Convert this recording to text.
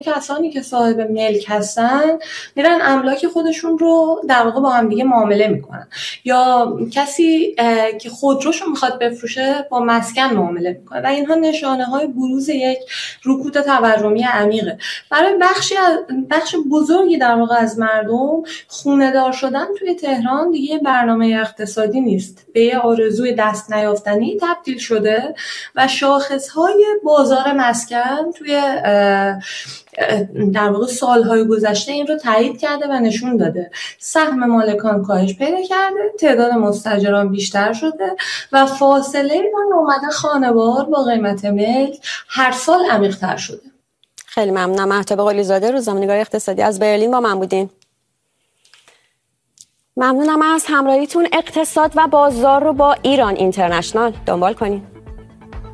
کسانی که صاحب ملک هستن میرن املاک خودشون رو در واقع با هم دیگه معامله میکنن، یا کسی که خودروشو میخواد بفروشه با مسکن معامله میکنه و اینها نشانه های بروز یک رکود تورمی عمیقه. برای بخش بزرگی در واقع از مردم خونه دار شدن توی تهران دیگه برنامه اقتصادی نیست، به یه آرزوی دست نیافتنی تبدیل شده و شاخصهای بازار مسکن توی در واقع سالهای گذشته این رو تایید کرده و نشون داده سهم مالکان کاهش پیدا کرده، تعداد مستاجران بیشتر شده و فاصله بین اومده خانوار با قیمت ملک هر سال عمیق‌تر شده. خیلی ممنونم. مهتاب قلی‌زاده، روزنامه‌نگار اقتصادی از برلین با من بودین. ممنونم از همراهیتون. اقتصاد و بازار رو با ایران اینترنشنال دنبال کنین.